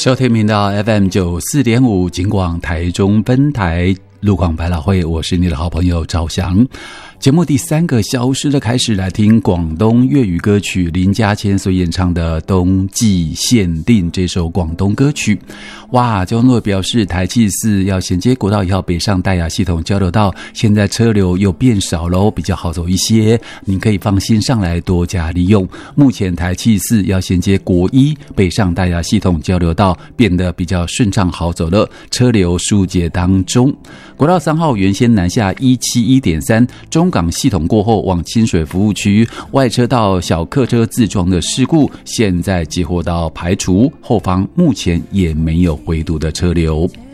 收听频道 FM94.5 警广台中分台路况百老汇，我是你的好朋友赵翔。节目第3个小时的开始，来听广东粤语歌曲林家谦所演唱的《冬季限定》这首广东歌曲。哇，交通部表示，台七4要衔接国道1号北上大雅系统交流道，现在车流又变少喽，比较好走一些，您可以放心上来多加利用。目前台七4要衔接国1北上大雅系统交流道变得比较顺畅好走了，车流疏解当中。国道3号原先南下171.3中港系统过后往清水服务区外车道小客车自撞的事故，现在接获到排除，后方目前也没有回堵的车流。